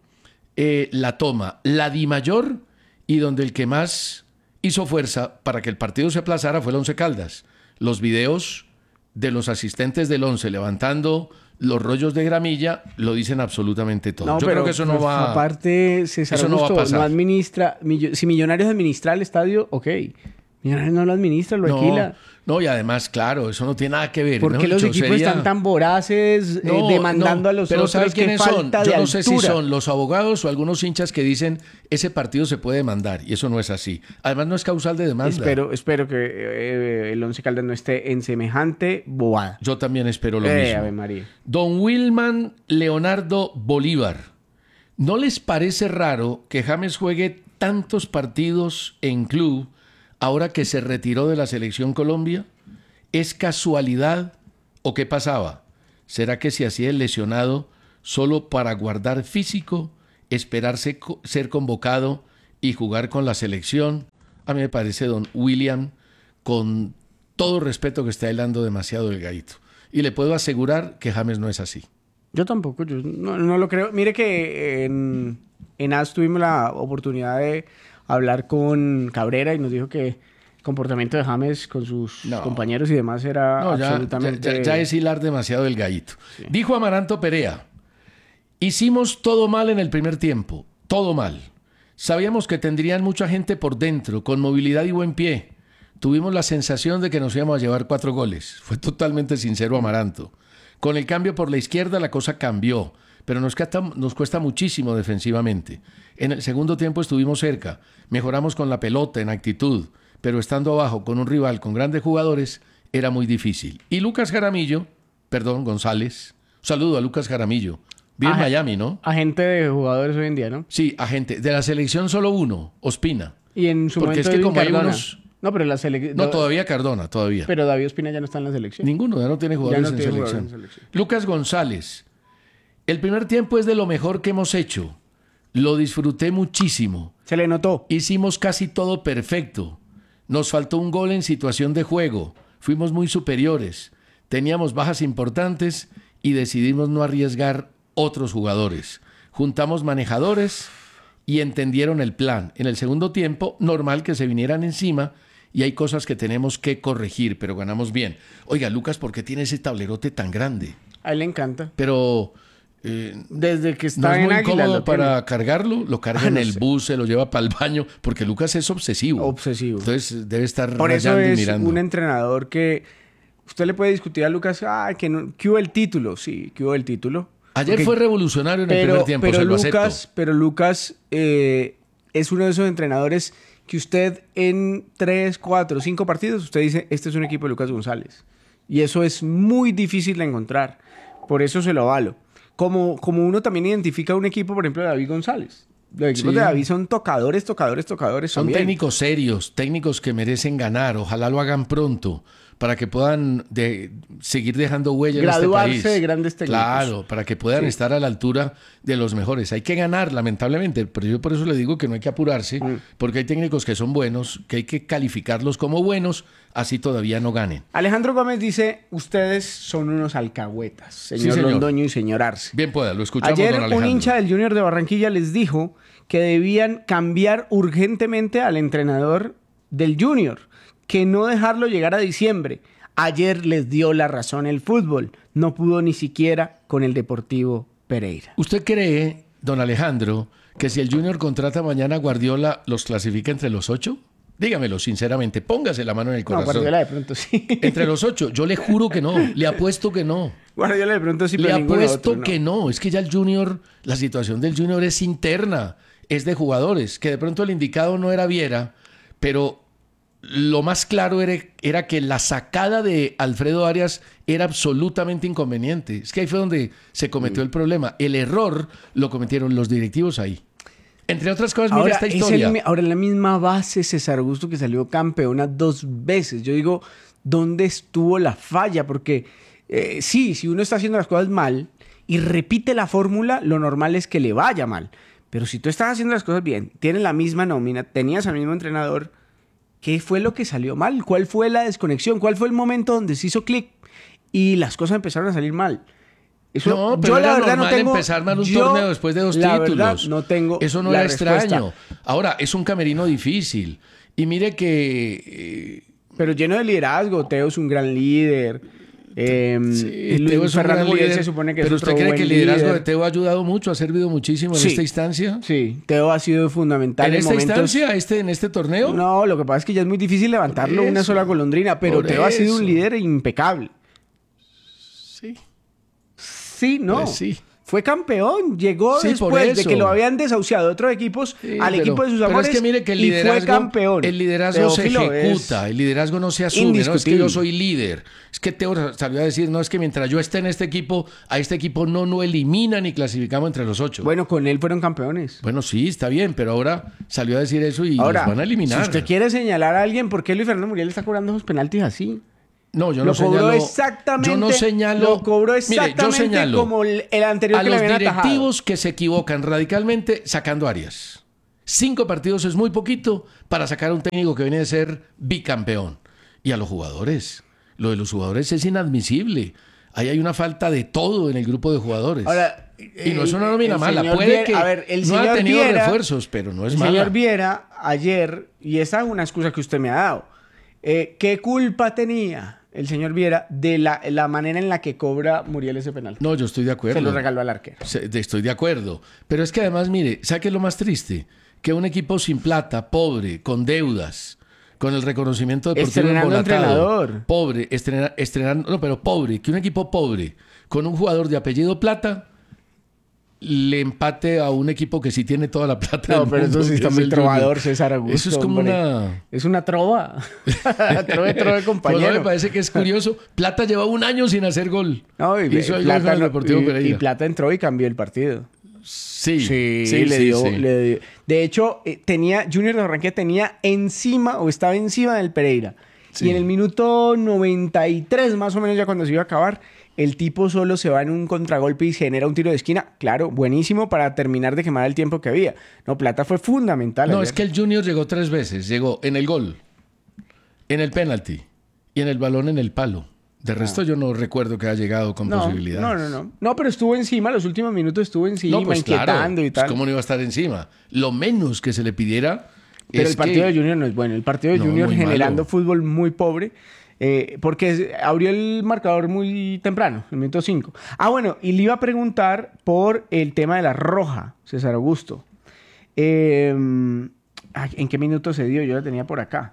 la toma la Dimayor y donde el que más hizo fuerza para que el partido se aplazara fue el Once Caldas. Los videos de los asistentes del Once levantando los rollos de gramilla lo dicen absolutamente todo. No, yo creo que eso no va aparte, César eso Augusto, no va a pasar. No administra, si Millonarios administra el estadio, ok. Millonarios no lo administra, lo alquila. No, y además, claro, eso no tiene nada que ver. ¿Por qué los equipos están tan voraces demandando a los pero otros? ¿sabes quiénes son? Yo no sé si altura. son los abogados o algunos hinchas que dicen ese partido se puede demandar, y eso no es así. Además, no es causal de demanda. Espero que el Once Caldas no esté en semejante bobada. Yo también espero lo mismo. Ave María. Don Wilman Leonardo Bolívar, ¿no les parece raro que James juegue tantos partidos en club ahora que se retiró de la Selección Colombia? ¿Es casualidad o qué pasaba? ¿Será que se hacía el lesionado solo para guardar físico, esperarse ser convocado y jugar con la selección? A mí me parece, don William, con todo respeto que está helando demasiado Delgadito. Y le puedo asegurar que James no es así. Yo tampoco, yo no lo creo. Mire que en AS tuvimos la oportunidad de hablar con Cabrera y nos dijo que el comportamiento de James con sus compañeros y demás era absolutamente... Ya es hilar demasiado Delgadito. Sí. Dijo Amaranto Perea, hicimos todo mal en el primer tiempo, todo mal. Sabíamos que tendrían mucha gente por dentro, con movilidad y buen pie. Tuvimos la sensación de que nos íbamos a llevar 4 goles. Fue totalmente sincero Amaranto. Con el cambio por la izquierda la cosa cambió, pero nos cuesta muchísimo defensivamente. En el segundo tiempo estuvimos cerca, mejoramos con la pelota, en actitud, pero estando abajo con un rival con grandes jugadores era muy difícil. Y González, un saludo a Lucas Jaramillo. Vive en Miami, ¿no? Agente de jugadores hoy en día, ¿no? Sí, agente. De la selección solo uno, Ospina. Y en su porque momento es que como Cardona. Hay unos... No, pero la selección... No, todavía Cardona, todavía. Pero David Ospina ya no está en la selección. Ninguno, ya no tiene jugadores en selección. Lucas González. El primer tiempo es de lo mejor que hemos hecho. Lo disfruté muchísimo. Se le notó. Hicimos casi todo perfecto. Nos faltó un gol en situación de juego. Fuimos muy superiores. Teníamos bajas importantes y decidimos no arriesgar otros jugadores. Juntamos manejadores y entendieron el plan. En el segundo tiempo, normal que se vinieran encima y hay cosas que tenemos que corregir, pero ganamos bien. Oiga, Lucas, ¿por qué tiene ese tablerote tan grande? A él le encanta. Pero... desde que está no es en muy Águila incómodo para cargarlo, lo carga en el bus, se lo lleva para el baño, porque Lucas es obsesivo. Entonces debe estar por eso rayando es y mirando. Un entrenador que usted le puede discutir a Lucas, que hubo el título, sí, que hubo el título. Ayer fue revolucionario en el primer tiempo, se lo acepto. Pero Lucas es uno de esos entrenadores que usted en 3, 4, 5 partidos, usted dice, este es un equipo de Lucas González. Y eso es muy difícil de encontrar. Por eso se lo avalo. Como uno también identifica un equipo, por ejemplo, de David González. Los equipos de David son tocadores. Son técnicos serios, técnicos que merecen ganar. Ojalá lo hagan pronto para que puedan seguir dejando huella en este país. Graduarse de grandes técnicos. Claro, para que puedan estar a la altura de los mejores. Hay que ganar, lamentablemente, pero yo por eso le digo que no hay que apurarse, porque hay técnicos que son buenos, que hay que calificarlos como buenos, así todavía no ganen. Alejandro Gómez dice, ustedes son unos alcahuetas, señor Londoño y señor Arce. Bien pueda, lo escuchamos, Ayer, don Alejandro. un hincha del Junior de Barranquilla les dijo que debían cambiar urgentemente al entrenador del Junior, que no dejarlo llegar a diciembre. Ayer les dio la razón el fútbol. No pudo ni siquiera con el Deportivo Pereira. ¿Usted cree, don Alejandro, que si el Junior contrata mañana a Guardiola, los clasifica entre los 8? Dígamelo sinceramente, póngase la mano en el corazón. No, Guardiola de pronto sí. Entre los 8, yo le juro que no, le apuesto que no. Guardiola de pronto sí, pero le apuesto otro, que no. Es que ya el Junior, la situación del Junior es interna, es de jugadores, que de pronto el indicado no era Viera, pero lo más claro era que la sacada de Alfredo Arias era absolutamente inconveniente. Es que ahí fue donde se cometió el problema. El error lo cometieron los directivos ahí. Entre otras cosas, mira esta historia. Ahora en la misma base, César Augusto, que salió campeona 2 veces. Yo digo, ¿dónde estuvo la falla? Porque sí, si uno está haciendo las cosas mal y repite la fórmula, lo normal es que le vaya mal. Pero si tú estás haciendo las cosas bien, tienes la misma nómina, tenías al mismo entrenador, ¿qué fue lo que salió mal? ¿Cuál fue la desconexión? ¿Cuál fue el momento donde se hizo clic y las cosas empezaron a salir mal? Eso, no, pero yo la verdad no tengo, empezar mal un torneo después de 2 títulos. Verdad, no tengo eso no era extraño. Ahora, es un camerino difícil. Y mire que... pero lleno de liderazgo. Teo es un gran líder. Sí, Teo es un gran líder. Se supone que pero es ¿usted cree que el liderazgo de Teo ha ayudado mucho? ¿Ha servido muchísimo en esta instancia? Sí, Teo ha sido fundamental en esta instancia, en este torneo. No, lo que pasa es que ya es muy difícil levantarlo una sola golondrina. Pero Teo ha sido un líder impecable. Sí. Sí, no. Pues sí. Fue campeón, llegó después de que lo habían desahuciado otros equipos al equipo de sus amores. Pero es que mire que el liderazgo, fue campeón. El liderazgo Teófilo se ejecuta, el liderazgo no se asume, no es que yo soy líder. Es que Teo salió a decir, no, es que mientras yo esté en este equipo, a este equipo no elimina ni clasificamos entre los 8. Bueno, con él fueron campeones. Bueno, sí, está bien, pero ahora salió a decir eso y ahora, los van a eliminar. Si usted quiere señalar a alguien, ¿por qué Luis Fernando Muriel está cobrando esos penaltis así? No, yo no señalo. Yo no señalo. Lo cobró exactamente. Mire, yo señalo como el anterior que le habían atajado. A los directivos que se equivocan radicalmente sacando Arias. 5 partidos es muy poquito para sacar a un técnico que viene de ser bicampeón. y a los jugadores. Lo de los jugadores es inadmisible. Ahí hay una falta de todo en el grupo de jugadores. Ahora, y no es una nómina mala. Puede que no ha tenido refuerzos, pero no es mala. El señor Viera ayer, y esa es una excusa que usted me ha dado, ¿qué culpa tenía el señor Viera de la manera en la que cobra Muriel ese penal? No, yo estoy de acuerdo. Se lo regaló al arquero. Estoy de acuerdo. Pero es que además, mire, ¿sabe qué es lo más triste? Que un equipo sin plata, pobre, con deudas, con el reconocimiento deportivo embolatado, pobre, estrenando, no, pero pobre, que un equipo pobre, con un jugador de apellido Plata, le empate a un equipo que sí tiene toda la plata. No, pero eso sí está muy trovador, César Augusto. Eso es como Es una trova. trove, compañero. Pues me parece que es curioso. Plata lleva un año sin hacer gol. No, hizo el Plata, gol Deportivo Pereira. Y Plata entró y cambió el partido. Sí, le dio. De hecho, Junior de Barranquilla tenía encima, o estaba encima del Pereira. Sí. Y en el minuto 93, más o menos, ya cuando se iba a acabar, el tipo solo se va en un contragolpe y genera un tiro de esquina. Claro, buenísimo para terminar de quemar el tiempo que había. No, Plata fue fundamental. No, ayer. Es que el Junior llegó 3 veces. Llegó en el gol, en el penalti y en el balón en el palo. De resto yo no recuerdo que haya llegado con posibilidades. No, pero estuvo encima, los últimos minutos estuvo encima, pues inquietando y tal. Pues ¿cómo no iba a estar encima? Lo menos que se le pidiera. Pero el partido de Junior no es bueno. El partido de Junior generando malo. Fútbol muy pobre. Porque abrió el marcador muy temprano, en el minuto 5. Bueno, y le iba a preguntar por el tema de la roja, César Augusto. ¿En qué minuto se dio? Yo la tenía por acá.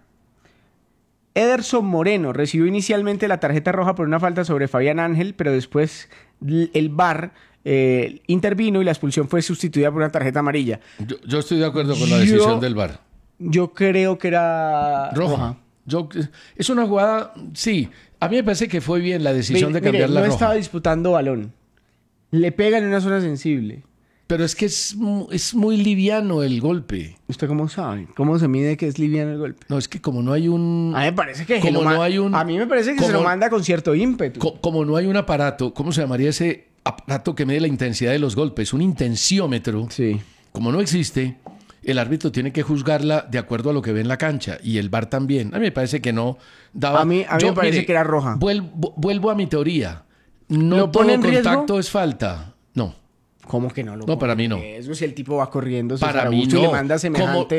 Ederson Moreno recibió inicialmente la tarjeta roja por una falta sobre Fabián Ángel, pero después el VAR intervino y la expulsión fue sustituida por una tarjeta amarilla. Yo estoy de acuerdo con la decisión del VAR. Yo creo que era roja. Es una jugada, sí. A mí me parece que fue bien la decisión de cambiar la roja. No estaba disputando balón. Le pega en una zona sensible. Pero es que es muy liviano el golpe. ¿Usted cómo sabe? ¿Cómo se mide que es liviano el golpe? No, es que como no hay un... A mí me parece que se lo manda con cierto ímpetu. Como no hay un aparato, ¿cómo se llamaría ese aparato que mide la intensidad de los golpes? Un intensiómetro. Sí. Como no existe, el árbitro tiene que juzgarla de acuerdo a lo que ve en la cancha. Y el VAR también. A mí me parece que no daba... A mí me parece que era roja. Vuelvo a mi teoría. No todo contacto es falta. No. ¿Cómo que no lo No, para mí no. Eso si el tipo va corriendo, para mí no. Y le manda semejante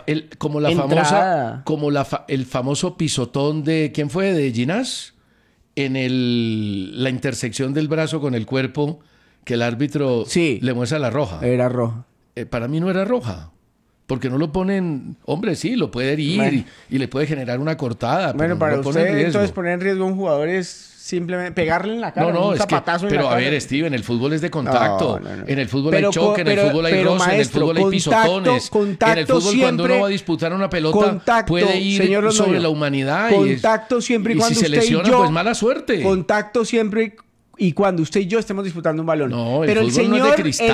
el famoso pisotón de ¿quién fue? De Ginás en la intersección del brazo con el cuerpo que el árbitro le muestra la roja. Era roja. Para mí no era roja. Porque no lo ponen... Hombre, sí, lo puede herir y le puede generar una cortada. Bueno, pero para no usted entonces poner en riesgo a un jugador es simplemente pegarle en la cara. No, un zapatazo en la cara. Pero a ver, Steven, el fútbol es de contacto. No. En el fútbol hay choque, en el fútbol hay roce, en el fútbol hay pisotones. En el fútbol siempre, cuando uno va a disputar una pelota puede ir sobre la humanidad. Contacto siempre y cuando si se lesiona, pues mala suerte. Contacto siempre y cuando usted y yo estemos disputando un balón. No, pero el fútbol no es de cristal.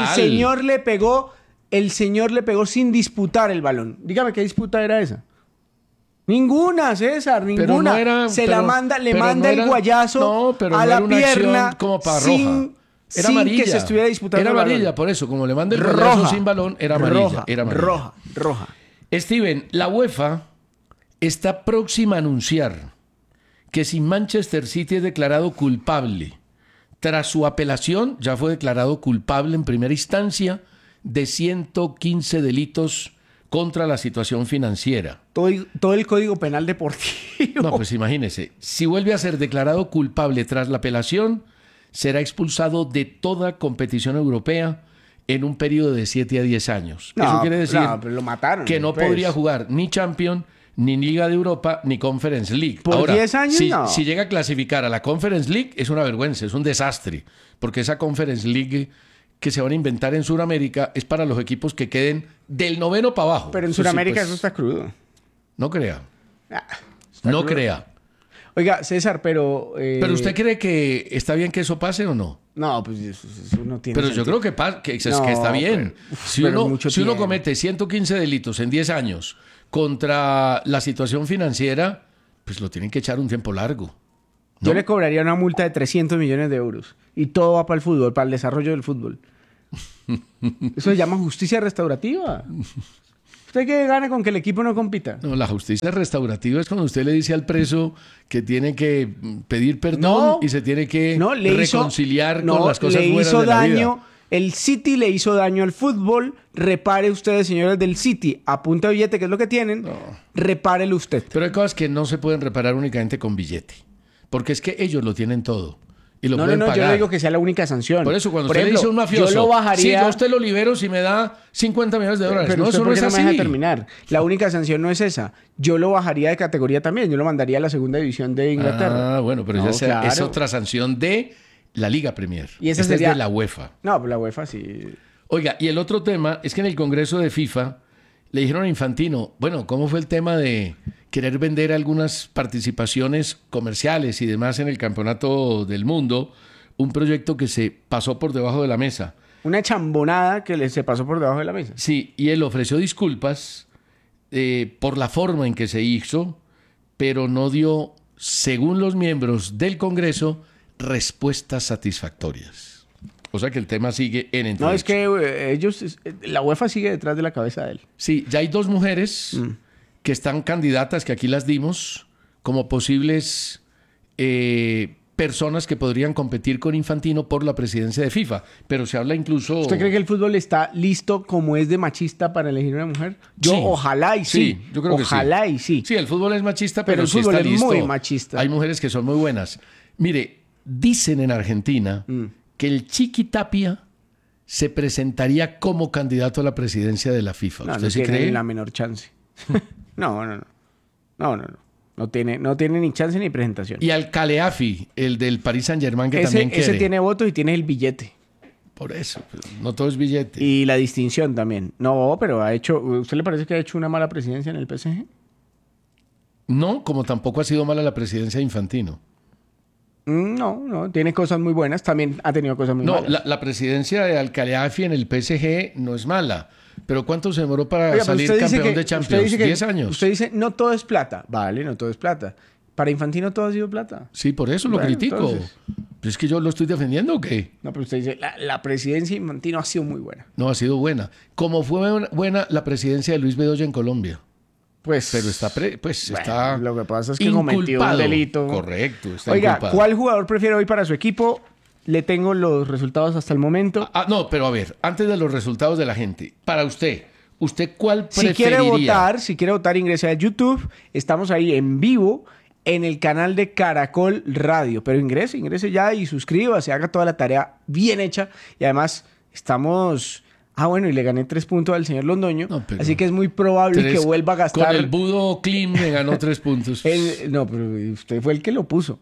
El señor le pegó sin disputar el balón. Dígame, ¿qué disputa era esa? Ninguna, César, ninguna. Le manda el guayazo a la pierna como para roja. Era amarilla. Que se estuviera disputando era amarilla, balón. Por eso, como le manda el guayazo sin balón, era amarilla. Roja. Steven, la UEFA está próxima a anunciar que si Manchester City es declarado culpable, tras su apelación, ya fue declarado culpable en primera instancia de 115 delitos contra la situación financiera. Todo el Código Penal Deportivo. No, pues imagínese. Si vuelve a ser declarado culpable tras la apelación, será expulsado de toda competición europea en un periodo de 7 a 10 años. Eso quiere decir pero lo mataron, que no podría jugar ni Champions, ni Liga de Europa, ni Conference League. ¿Por 10 años? Si llega a clasificar a la Conference League, es una vergüenza, es un desastre. Porque esa Conference League que se van a inventar en Sudamérica es para los equipos que queden del 9º para abajo. Pero en Sudamérica eso está crudo. No crea. No crea. Oiga, César, pero... ¿Pero usted cree que está bien que eso pase o no? No, pues eso no tiene Pero sentido. Yo creo que está bien. Si uno comete 115 delitos en 10 años contra la situación financiera, pues lo tienen que echar un tiempo largo, ¿no? Yo le cobraría una multa de 300 millones de euros. Y todo va para el fútbol, para el desarrollo del fútbol. Eso se llama justicia restaurativa. ¿Usted qué gana con que el equipo no compita? No, la justicia restaurativa es cuando usted le dice al preso que tiene que pedir perdón y se tiene que reconciliar con las cosas buenas de la vida. El City le hizo daño al fútbol. Repare ustedes, señores del City, a punta de billete, que es lo que tienen, repárelo usted. Pero hay cosas que no se pueden reparar únicamente con billete, porque es que ellos lo tienen todo. Y lo pueden pagar. Yo no digo que sea la única sanción. Por eso, cuando usted le dice a un mafioso, yo lo bajaría... sí, yo a usted lo libero si me da $50 millones. Pero no, eso no es así. Me deja terminar. La única sanción no es esa. Yo lo bajaría de categoría también. Yo lo mandaría a la segunda división de Inglaterra. Ah, bueno, pero esa es otra sanción de la Liga Premier. Y esa sería... es de la UEFA. No, pues la UEFA sí. Oiga, y el otro tema es que en el Congreso de FIFA le dijeron a Infantino, bueno, ¿cómo fue el tema de querer vender algunas participaciones comerciales y demás en el Campeonato del Mundo? Un proyecto que se pasó por debajo de la mesa. Una chambonada que se pasó por debajo de la mesa. Sí, y él ofreció disculpas por la forma en que se hizo, pero no dio, según los miembros del Congreso, respuestas satisfactorias. O sea que el tema sigue en entredicho. No, es que la UEFA sigue detrás de la cabeza de él. Sí, ya hay 2 mujeres que están candidatas, que aquí las dimos, como posibles personas que podrían competir con Infantino por la presidencia de FIFA. Pero se habla incluso... ¿Usted cree que el fútbol está listo como es de machista para elegir una mujer? Yo sí. Ojalá y sí. Yo creo que sí. Ojalá y sí. Sí, el fútbol es machista, pero el sí fútbol está es listo. Muy machista. Hay mujeres que son muy buenas. Mire, dicen en Argentina que el Chiqui Tapia se presentaría como candidato a la presidencia de la FIFA. ¿Usted sí cree? No tiene la menor chance. No. No tiene ni chance ni presentación. Y al Caleafi, el del Paris Saint-Germain, que también quiere. Ese tiene votos y tiene el billete. Por eso, no todo es billete. Y la distinción también. No, pero ha hecho... ¿Usted le parece que ha hecho una mala presidencia en el PSG? No, como tampoco ha sido mala la presidencia de Infantino. No, tiene cosas muy buenas. También ha tenido cosas muy malas. No, la presidencia de Al-Khelaïfi en el PSG no es mala. Pero ¿cuánto se demoró para salir campeón de Champions? 10 años. Usted dice, no todo es plata. Vale, no todo es plata. Para Infantino todo ha sido plata. Sí, por eso lo critico. Entonces... ¿Pero es que yo lo estoy defendiendo o qué? No, pero usted dice, la presidencia de Infantino ha sido muy buena. No, ha sido buena. Como fue buena la presidencia de Luis Bedoya en Colombia. Pues, pero está lo que pasa es que cometió un delito. Correcto. Está inculpado. ¿Cuál jugador prefiere hoy para su equipo? Le tengo los resultados hasta el momento. No, pero a ver, antes de los resultados de la gente, para usted ¿cuál preferiría? Si quiere votar, ingrese a YouTube. Estamos ahí en vivo en el canal de Caracol Radio. Pero ingrese ya y suscríbase, haga toda la tarea bien hecha. Y además estamos... bueno, y le gané 3 puntos al señor Londoño. Así que es muy probable que vuelva a gastar... Con el Budo Clean me ganó 3 puntos. No, pero usted fue el que lo puso.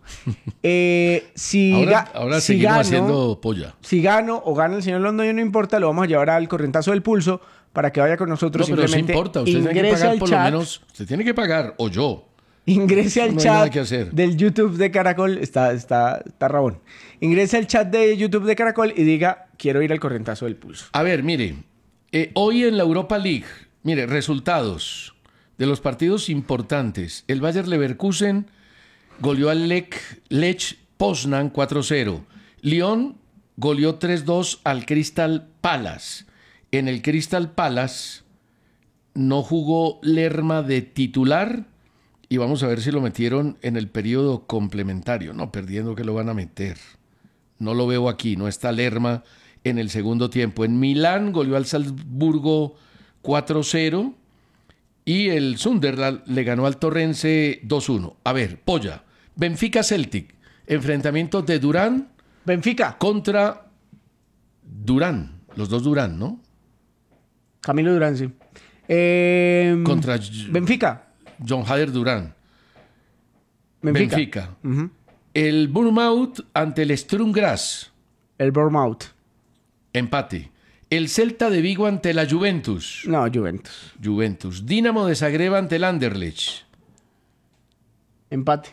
Ahora seguimos haciendo polla. Si gano o gana el señor Londoño, no importa. Lo vamos a llevar al correntazo del pulso para que vaya con nosotros. No, pero sí importa. Usted tiene que pagar por lo menos... Usted tiene que pagar, o yo. Ingrese al chat del YouTube de Caracol. Está rabón. Ingrese al chat de YouTube de Caracol y diga, quiero ir al correntazo del pulso. A ver, mire. Hoy en la Europa League, mire, resultados de los partidos importantes. El Bayer Leverkusen goleó al Lech Poznan 4-0. Lyon goleó 3-2 al Crystal Palace. En el Crystal Palace no jugó Lerma de titular y vamos a ver si lo metieron en el periodo complementario. No, perdiendo que lo van a meter. No lo veo aquí, no está Lerma en el segundo tiempo. En Milán goleó al Salzburgo 4-0 y el Sunderland le ganó al Torrense 2-1. A ver, polla. Benfica Celtic, enfrentamiento de Durán. Benfica contra Durán, los dos Durán, ¿no? Camilo Durán, sí. Contra Benfica. John Hader Durán. Benfica. Uh-huh. El Bournemouth ante el Sturm Graz. El Bournemouth. Empate. El Celta de Vigo ante la Juventus. No, Juventus. Juventus. Dinamo de Zagreb ante el Anderlecht. Empate.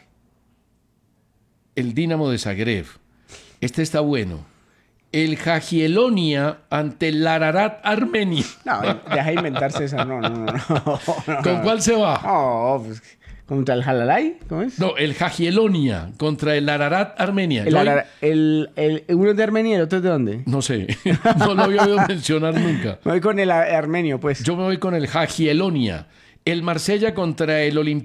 El Dinamo de Zagreb. Este está bueno. El Jagielonia ante el Ararat Armenia. No, deja de inventarse esa. No. ¿Con cuál se va? No, pues ¿Contra el Jalalai? ¿Cómo es? No, el Jagielonia contra el Ararat Armenia. ¿Uno es de Armenia y el otro es de dónde? No sé, no lo había oído mencionar nunca. Me voy con el armenio, pues. Yo me voy con el Jagielonia. El Marsella contra el Olympique